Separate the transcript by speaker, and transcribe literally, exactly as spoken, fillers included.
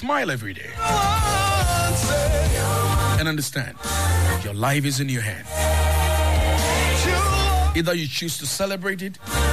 Speaker 1: smile every day. And understand, your life is in your hand. Either you choose to celebrate it